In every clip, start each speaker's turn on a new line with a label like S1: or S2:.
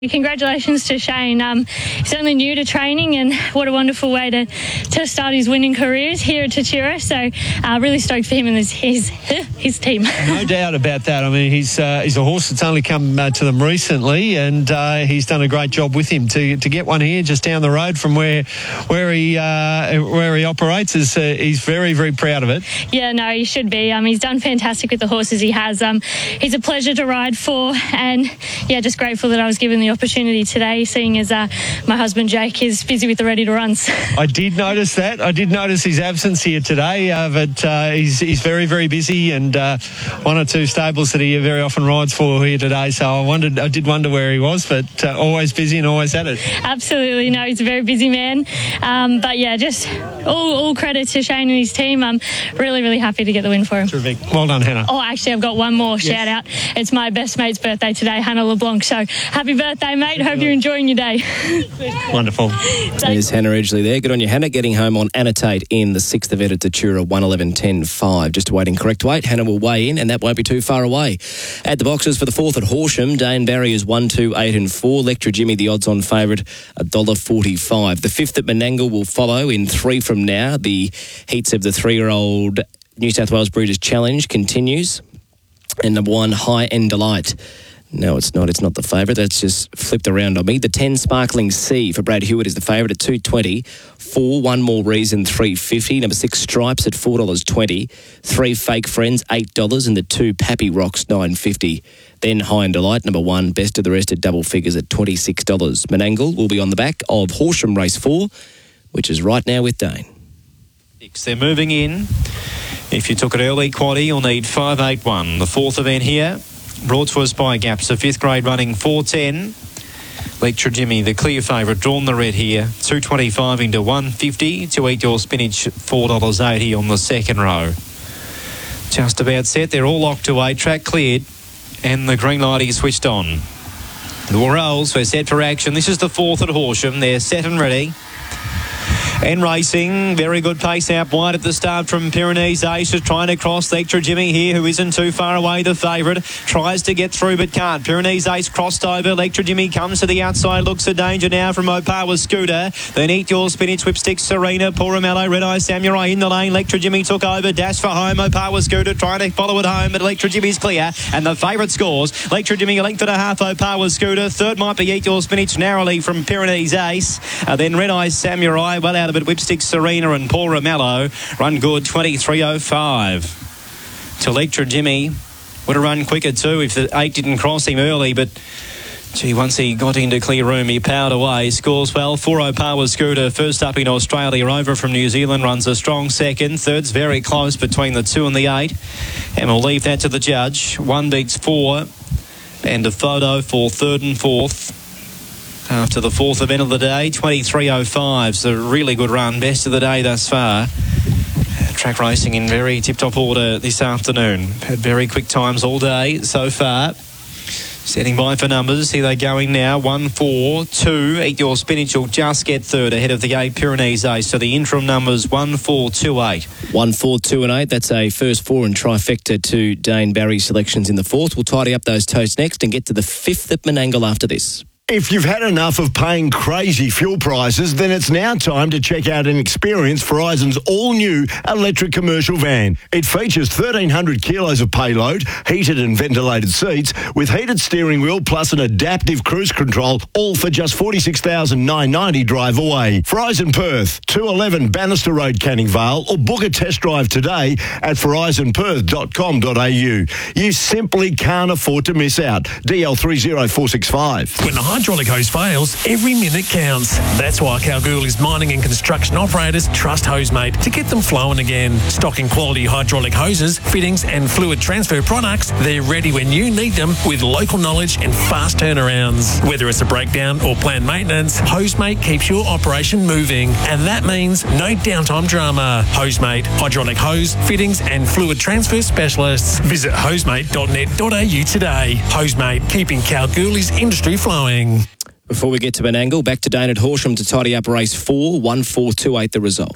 S1: Congratulations to Shane. He's only new to training, and what a wonderful way to start his winning careers here at Tatura. So really stoked for him and his team.
S2: No doubt about that. I mean, he's a horse that's only come to them recently, and he's done a great job with him to get one here just down the road from where he operates. He's very, very proud of it.
S1: Yeah, no, he should be. He's done fantastic with the horses he has. He's a pleasure to ride for, and yeah, just grateful that I was given the opportunity today, seeing as my husband Jake is busy with the ready to runs.
S2: I did notice that. I did notice his absence here today, but he's very, very busy, and one or two stables that he very often rides for here today. So I did wonder where he was, but always busy and always at it.
S1: Absolutely, no, he's a very busy man. But yeah, just all credit to Shane and his team. I'm really, really happy to get the win for him.
S2: Terrific. Well done, Hannah.
S1: Oh, actually, I've got one more shout out. It's my best mate's birthday today, Hannah LeBlanc. So happy birthday, mate. Hope you're enjoying your day.
S2: Wonderful.
S3: There's Hannah Edgley there. Good on you, Hannah. Getting home on Annotate in the 6th event at Tatura, 1:11.10.5. Just awaiting correct weight. Hannah will weigh in, and that won't be too far away. At the boxes for the 4th at Horsham, Dane Barry is 1, 2, 8 and 4. Lectra Jimmy, the odds-on favourite, $1.45. The 5th at Menangle will follow in 3 from now. The heats of the 3-year-old New South Wales Breeders' Challenge continues. And number 1, High End Delight. No, it's not. It's not the favourite. That's just flipped around on me. The 10 Sparkling Sea for Brad Hewitt is the favourite at $2.20. 4 One More Reason, $3.50. Number 6 Stripes at $4.20. 3 Fake Friends, $8. And the 2 Pappy Rocks, $9.50. Then High and Delight, number 1, Best of the Rest at double figures at $26. Menangle will be on the back of Horsham Race 4, which is right now with Dane.
S4: They're moving in. If you took it early, quaddie, you'll need 581. The 4th event here. Brought to us by Gaps, the 5th grade running 410. Lectra Jimmy, the clear favourite, drawn the red here. 225 into 150. To Eat Your Spinach, $4.80 on the second row. Just about set. They're all locked away. Track cleared. And the green light is switched on. The rolls, we're set for action. This is the 4th at Horsham. They're set and ready. And racing, very good pace out wide at the start from Pyrenees Ace, is trying to cross Lectra Jimmy here, who isn't too far away, the favourite. Tries to get through but can't. Pyrenees Ace crossed over. Lectra Jimmy comes to the outside, looks a danger now from Opawa Scooter. Then Eat Your Spinach, Whipstick Serena, Poramello, Red Eye Samurai in the lane. Lectra Jimmy took over, dash for home. Opawa Scooter trying to follow it home, but Lectra Jimmy's clear, and the favourite scores. Lectra Jimmy a length and a half, Opawa Scooter. Third might be Eat Your Spinach narrowly from Pyrenees Ace. Then Red Eye Samurai, well out of it, Whipstick Serena and Paul Ramello. Run good, 23.05. To Lectra Jimmy. Would have run quicker too if the 8 didn't cross him early, but gee, once he got into clear room, he powered away. Scores well. 4 Opawa Scooter, first up in Australia, over from New Zealand, runs a strong second. Third's very close between the 2 and the 8. And we'll leave that to the judge. 1 beats 4. And a photo for 3rd and 4th. After the 4th event of the day, 23.05. So a really good run. Best of the day thus far. Track racing in very tip-top order this afternoon. Had very quick times all day so far. Standing by for numbers. Here they're going now. 1, 4, 2. Eat Your Spinach will just get third ahead of the 8 Pyrenees Ace. So the interim numbers 1, 4, 2, 8.
S3: 1, 4, 2 and 8. That's a first 4 and trifecta to Dane Barry's selections in the 4th. We'll tidy up those toasts next and get to the 5th at Menangle after this.
S5: If you've had enough of paying crazy fuel prices, then it's now time to check out and experience Verizon's all-new electric commercial van. It features 1,300 kilos of payload, heated and ventilated seats, with heated steering wheel plus an adaptive cruise control, all for just $46,990 drive away. Verizon Perth, 211 Bannister Road, Canning Vale, or book a test drive today at verizonperth.com.au. You simply can't afford to miss out. DL30465.
S6: When the hydraulic hose fails, every minute counts. That's why Kalgoorlie's mining and construction operators trust Hosemate to get them flowing again. Stocking quality hydraulic hoses, fittings and fluid transfer products, they're ready when you need them with local knowledge and fast turnarounds. Whether it's a breakdown or planned maintenance, Hosemate keeps your operation moving. And that means no downtime drama. Hosemate, hydraulic hose, fittings and fluid transfer specialists. Visit hosemate.net.au today. Hosemate, keeping Kalgoorlie's industry flowing.
S3: Before we get to Menangle, back to Dane at Horsham to tidy up race 4, 1, 4, 2, 8 the result.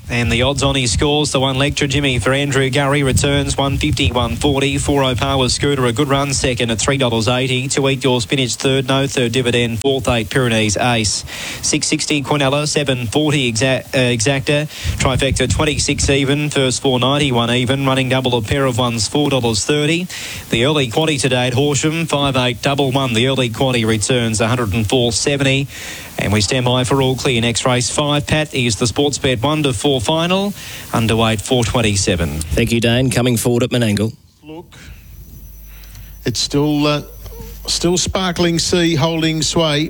S4: And the odds on his scores, the one Lecture Jimmy for Andrew Gurry returns 150, 140. 4 Power Scooter, a good run second at $3.80. To Eat Your Spinach third, no third dividend. Fourth, 8 Pyrenees Ace. 660 Quinella, 740 Exacta. Trifecta 26 even. First 490, 1 even. Running double, a pair of ones, $4.30. The early quaddy today at Horsham, 5-8 double one. The early quaddy returns 104.70. And we stand by for all clear. Next race 5, Pat, is the sports bet 1 to 4 final. Underweight 427.
S3: Thank you, Dane. Coming forward at Menangle.
S7: Look, it's still Sparkling Sea holding sway.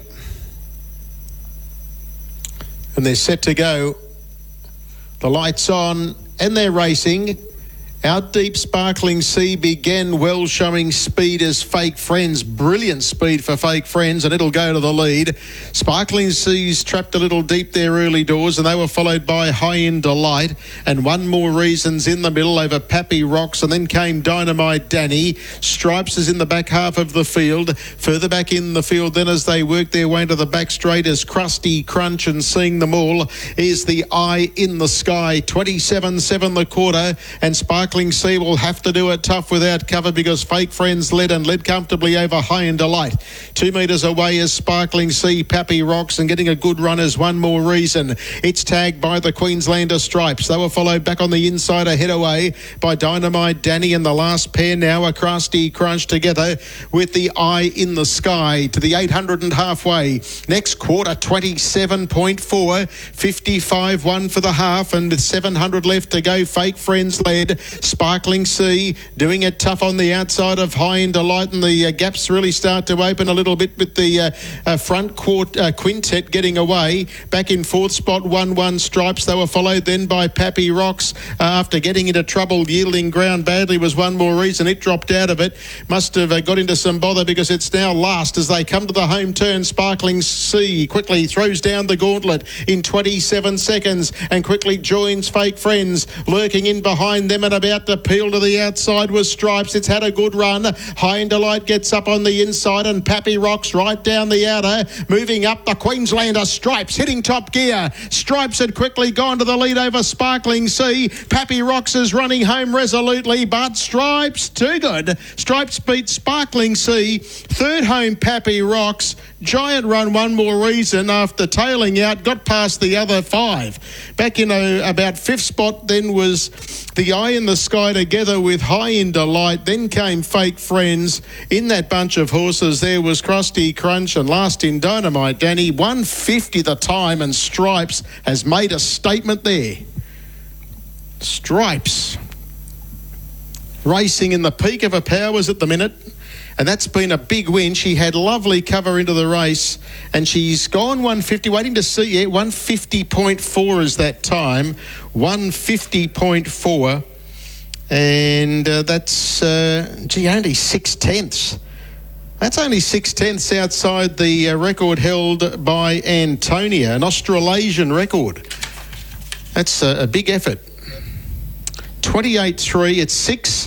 S7: And they're set to go. The light's on and they're racing. Out deep, Sparkling Sea began well, showing speed as Fake Friends. Brilliant speed for Fake Friends, and it'll go to the lead. Sparkling Sea's trapped a little deep there early doors, and they were followed by High End Delight. And One More Reasons in the middle over Pappy Rocks, and then came Dynamite Danny. Stripes is in the back half of the field. Further back in the field then, as they work their way to the back straight, as Krusty Crunch and Seeing Them All is the Eye in the Sky. 27.7 the quarter, and Sparkling Sea will have to do it tough without cover, because Fake Friends led comfortably over High and Delight. 2 metres away is Sparkling Sea, Pappy Rocks, and getting a good run is One More Reason. It's tagged by the Queenslander Stripes. They were followed back on the inside, ahead away by Dynamite Danny, and the last pair now a Krusty Crunch together with the Eye in the Sky to the 800 and halfway. Next quarter 27.4, 55.1 for the half, and with 700 left to go. Fake Friends led. Sparkling Sea doing it tough on the outside of High and Delight, and the gaps really start to open a little bit with the front quintet getting away. Back in fourth spot, 1-1 Stripes. They were followed then by Pappy Rocks after getting into trouble, yielding ground badly was One More Reason. It dropped out of it. Must have got into some bother, because it's now last as they come to the home turn. Sparkling Sea quickly throws down the gauntlet in 27 seconds and quickly joins Fake Friends. Lurking in behind them and about to peel to the outside was Stripes. It's had a good run. High and Delight gets up on the inside, and Pappy Rocks right down the outer. Moving up, the Queenslander Stripes hitting top gear. Stripes had quickly gone to the lead over Sparkling Sea. Pappy Rocks is running home resolutely, but Stripes too good. Stripes beat Sparkling Sea. Third home, Pappy Rocks. Giant run, One More Reason after tailing out, got past the other 5. Back in about 5th spot then was the Eye in the Sky together with High in Delight. Then came Fake Friends. In that bunch of horses there was Krusty Crunch, and last in Dynamite Danny. 150 the time, and Stripes has made a statement there. Stripes racing in the peak of her powers at the minute, and that's been a big win. She had lovely cover into the race, and she's gone 150, waiting to see, 150.4 is that time, 150.4, and that's, only 6/10. That's only 6/10 outside the record held by Antonia, an Australasian record. That's a big effort. 28.3, it's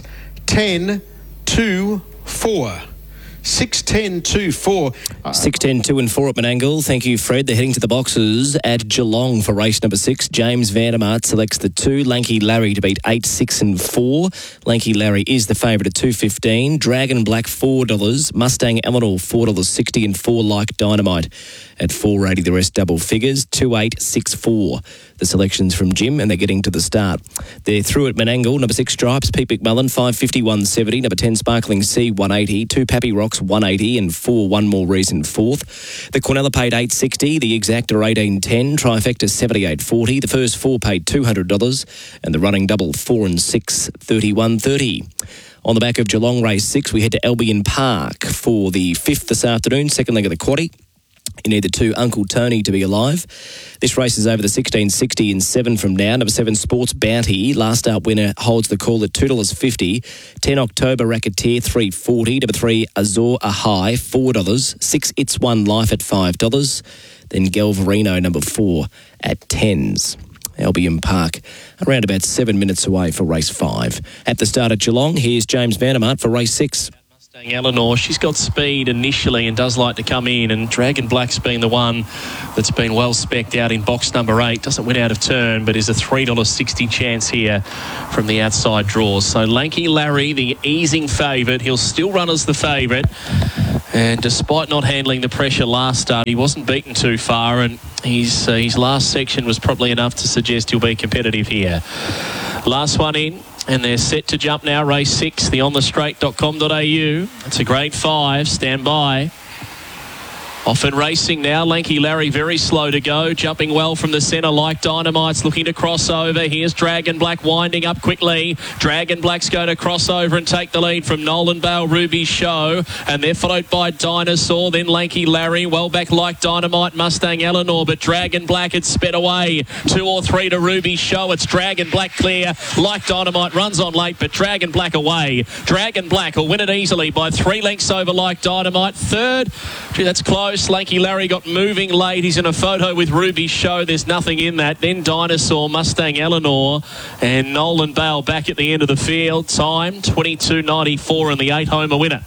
S7: 6:10.2.4. 6:10.2.4.
S3: 6:10.2 at Menangle. Thank you, Fred. They're heading to the boxes at Geelong for race number 6. James Vandermart selects the 2. Lanky Larry to beat 8, 6 and 4. Lanky Larry is the favourite at $2.15. Dragon Black $4. Mustang Eleanor $4.60 and 4 Like Dynamite at $4.80. The rest double figures. 2, 8, 6, 4. The selections from Jim, and they're getting to the start. They're through at Menangle. Number 6 Stripes, Pete McMullen, 550, 170. Number 10 Sparkling Sea, 180. 2 Pappy Rocks, 180, and 4 One More Reason, 4th. The Quinella paid $8.60. The Exacta $18.10. Trifecta $78.40. The first 4 paid $200, and the running double 4 and 6, $31.30. On the back of Geelong race 6, we head to Albion Park for the 5th this afternoon, second leg of the quaddie. You need the 2 Uncle Tony to be alive. This race is over the 16.60 in 7 from now. Number 7 Sports Bounty, last up winner, holds the call at $2.50. 10 October Racketeer $3.40. Number 3 Azor Ahai $4. 6 It's One Life at $5. Then Galvarino number 4 at $10s. Albion Park, around about 7 minutes away for race 5. At the start at Geelong, here's James Vandermart for race 6.
S8: Eleanor, she's got speed initially and does like to come in, and Dragon Black's been the one that's been well specced out in box number 8. Doesn't win out of turn, but is a $3.60 chance here from the outside draws. So Lanky Larry, the easing favourite, he'll still run as the favourite, and despite not handling the pressure last start, he wasn't beaten too far, and his last section was probably enough to suggest he'll be competitive here. Last one in, and they're set to jump now. Race 6, the onthestraight.com.au. It's a grade 5. Stand by. Off and racing now. Lanky Larry very slow to go. Jumping well from the centre like Dynamite's looking to cross over. Here's Dragon Black winding up quickly. Dragon Black's going to cross over and take the lead from Nolan Bale, Ruby Show. And they're followed by Dinosaur, then Lanky Larry. Well back like Dynamite, Mustang Eleanor. But Dragon Black had sped away. 2 or 3 to Ruby Show. It's Dragon Black clear. Like Dynamite runs on late, but Dragon Black away. Dragon Black will win it easily by 3 lengths over like Dynamite. Third, gee, that's close. Lanky Larry got moving late. He's in a photo with Ruby Show. There's nothing in that. Then Dinosaur, Mustang Eleanor, and Nolan Bale back at the end of the field. Time 22.94 and the 8-homer winner.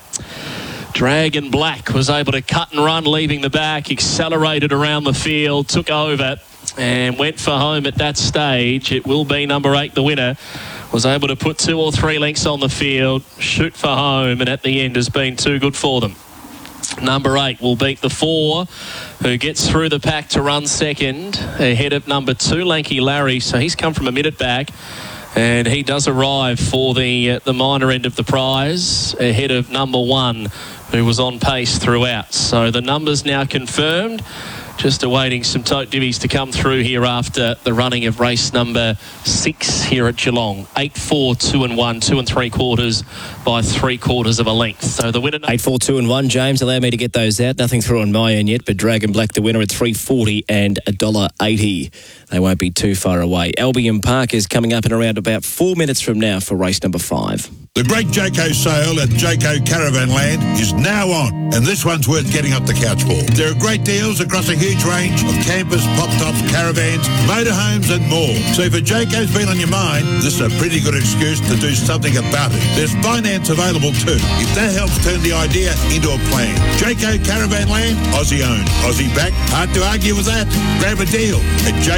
S8: Dragon Black was able to cut and run, leaving the back, accelerated around the field, took over and went for home at that stage. It will be number 8, the winner. Was able to put 2 or 3 lengths on the field, shoot for home, and at the end has been too good for them. Number 8 will beat the 4, who gets through the pack to run second, ahead of number 2, Lanky Larry. So he's come from a minute back, and he does arrive for the minor end of the prize, ahead of number 1, who was on pace throughout. So the numbers now confirmed. Just awaiting some tote divvies to come through here after the running of race number 6 here at Geelong. 8, 4, 2 and 1, 2 3/4 by 3/4 of a length. So the winner...
S3: 8, 4, 2 and 1, James. Allow me to get those out. Nothing through on my end yet, but Dragon Black the winner at $3.40 and $1.80. They won't be too far away. Albion Park is coming up in around about 4 minutes from now for race number 5.
S9: The great Jayco sale at Jayco Caravan Land is now on, and this one's worth getting up the couch for. There are great deals across a huge range of campers, pop-tops, caravans, motorhomes and more. So if a Jayco's been on your mind, this is a pretty good excuse to do something about it. There's finance available too, if that helps turn the idea into a plan. Jayco Caravan Land, Aussie owned, Aussie backed. Hard to argue with that. Grab a deal at Jayco.